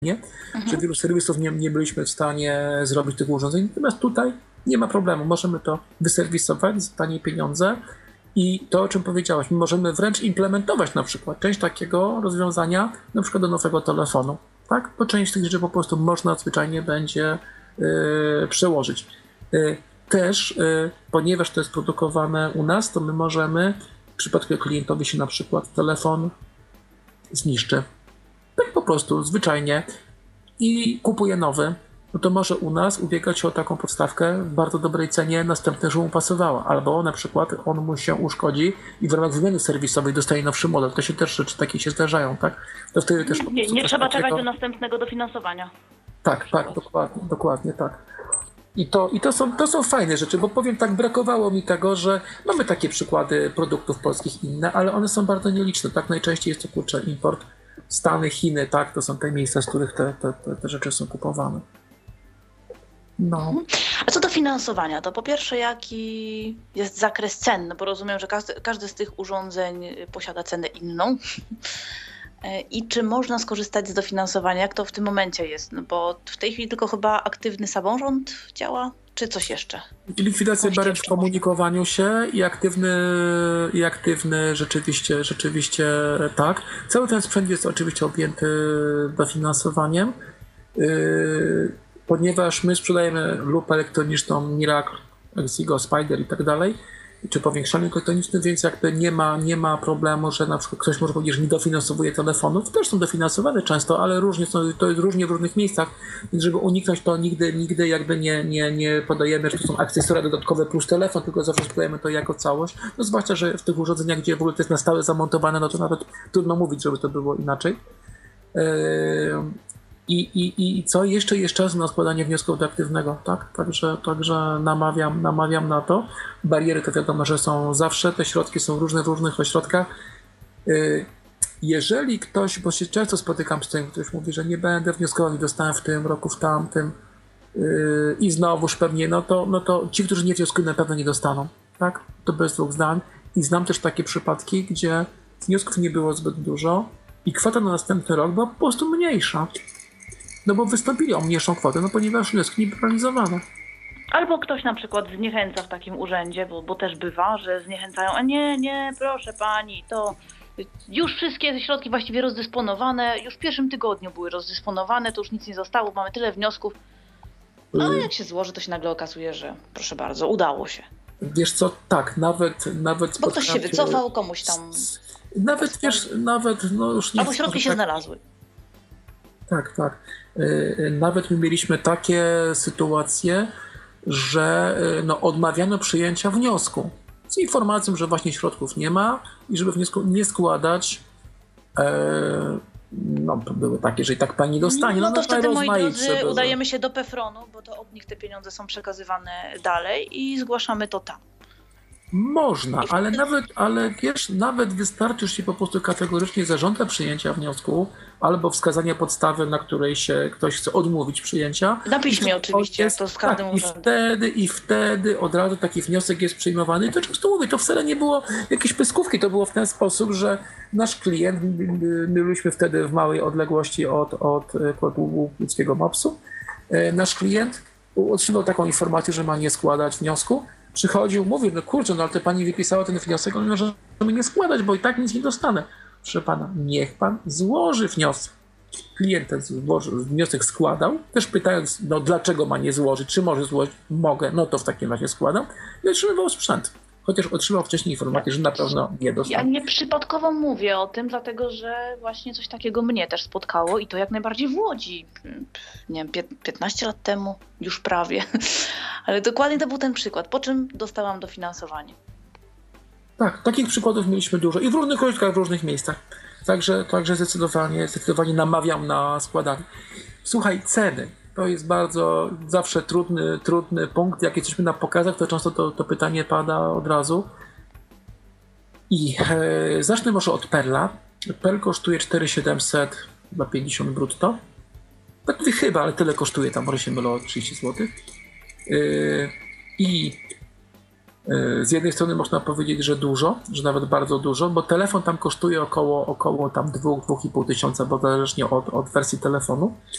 że wielu serwisów nie byliśmy w stanie zrobić tych urządzeń. Natomiast tutaj nie ma problemu. Możemy to wyserwisować za tanie pieniądze i to, o czym powiedziałaś, my możemy wręcz implementować na przykład część takiego rozwiązania na przykład do nowego telefonu. Tak? Bo część tych rzeczy po prostu można zwyczajnie będzie przełożyć. Też, ponieważ to jest produkowane u nas, to my możemy, w przypadku klientowi się na przykład telefon zniszczy. Tak po prostu, zwyczajnie. I kupuje nowy, no to może u nas ubiegać się o taką podstawkę w bardzo dobrej cenie, następnie, żeby mu pasowała. Albo na przykład on mu się uszkodzi i w ramach wymiany serwisowej dostaje nowszy model. To się też rzeczy takie się zdarzają, tak? To wtedy też nie trzeba czekać do następnego dofinansowania. Tak, dokładnie tak. I to są fajne rzeczy, bo powiem tak, brakowało mi tego, że mamy takie przykłady produktów polskich inne, ale one są bardzo nieliczne. Tak, najczęściej jest to import Stany, Chiny, tak, to są te miejsca, z których te rzeczy są kupowane. No. A co do finansowania, to po pierwsze jaki jest zakres cen, no bo rozumiem, że każdy z tych urządzeń posiada cenę inną. I czy można skorzystać z dofinansowania? Jak to w tym momencie jest? No bo w tej chwili tylko chyba aktywny samorząd działa, czy coś jeszcze? Likwidacja barier w komunikowaniu się i aktywny rzeczywiście tak. Cały ten sprzęt jest oczywiście objęty dofinansowaniem, ponieważ my sprzedajemy lupę elektroniczną Miracle, Exigo, Spider i tak dalej, czy powiększalnik elektroniczny, więc jakby nie ma problemu, że na przykład ktoś może powiedzieć, że nie dofinansowuje telefonów. Też są dofinansowane często, ale różnie to jest różnie w różnych miejscach, więc żeby uniknąć to nigdy jakby nie podajemy, że to są akcesoria dodatkowe plus telefon, tylko zawsze sprzedajemy to jako całość. No zwłaszcza, że w tych urządzeniach, gdzie w ogóle to jest na stałe zamontowane, no to nawet trudno mówić, żeby to było inaczej. I co? Jeszcze jest czas na składanie wniosków do aktywnego, tak? Także namawiam na to. Bariery to wiadomo, że są zawsze, te środki są różne w różnych ośrodkach. Jeżeli ktoś, bo się często spotykam z tym, ktoś mówi, że nie będę wnioskował i dostałem w tym roku, w tamtym i znowuż pewnie, no to ci, którzy nie wnioskują, na pewno nie dostaną, tak? To bez dwóch zdań. I znam też takie przypadki, gdzie wniosków nie było zbyt dużo i kwota na następny rok była po prostu mniejsza. No bo wystąpili o mniejszą kwotę, no ponieważ wnioski nie były realizowane. Albo ktoś na przykład zniechęca w takim urzędzie, bo też bywa, że zniechęcają, a nie, proszę pani, to już wszystkie środki właściwie rozdysponowane, już w pierwszym tygodniu były rozdysponowane, to już nic nie zostało, mamy tyle wniosków. A jak się złoży, to się nagle okazuje, że proszę bardzo, udało się. Wiesz co, tak, nawet bo ktoś się wycofał, komuś tam... Nawet, no już nie... Albo środki się znalazły. Tak. Nawet my mieliśmy takie sytuacje, że odmawiano przyjęcia wniosku z informacją, że właśnie środków nie ma i żeby wniosku nie składać. Były takie, że i tak pani dostanie. No to wtedy, moi drodzy, udajemy się do PFRON-u, bo to od nich te pieniądze są przekazywane dalej i zgłaszamy to tam. Można, ale wiesz, nawet wystarczy, że się po prostu kategorycznie zażąda przyjęcia wniosku albo wskazania podstawy, na której się ktoś chce odmówić przyjęcia. Na piśmie oczywiście, to z każdym urzędem. I wtedy od razu taki wniosek jest przyjmowany. I to często mówię, to wcale nie było jakieś pyskówki, to było w ten sposób, że nasz klient, my byliśmy wtedy w małej odległości od łódzkiego MOPS-u, nasz klient otrzymał taką informację, że ma nie składać wniosku. Przychodził, mówił, no kurczę, ale to pani wypisała ten wniosek, on może nie składać, bo i tak nic nie dostanę. Proszę pana, niech pan złoży wniosek. Klient ten wniosek składał, też pytając, dlaczego ma nie złożyć, czy może złożyć, mogę, no to w takim razie składam i otrzymywał sprzęt. Chociaż otrzymał wcześniej informację, że na pewno nie dostanie. Ja nieprzypadkowo mówię o tym, dlatego że właśnie coś takiego mnie też spotkało i to jak najbardziej w Łodzi. Nie wiem, 15 lat temu, już prawie. Ale dokładnie to był ten przykład, po czym dostałam dofinansowanie. Tak, takich przykładów mieliśmy dużo i w różnych ośrodkach, w różnych miejscach. Także zdecydowanie namawiam na składanie. Słuchaj, ceny. To jest bardzo zawsze trudny punkt. Jak jesteśmy na pokazach, to często to pytanie pada od razu. I zacznę może od Perla. Perl kosztuje 4700 za 50 brutto. Tak mówię chyba, ale tyle kosztuje, tam może się mylę o 30 zł. I Z jednej strony można powiedzieć, że dużo, że nawet bardzo dużo, bo telefon tam kosztuje około tam 2-2,5 tysiąca, bo zależnie od wersji telefonu.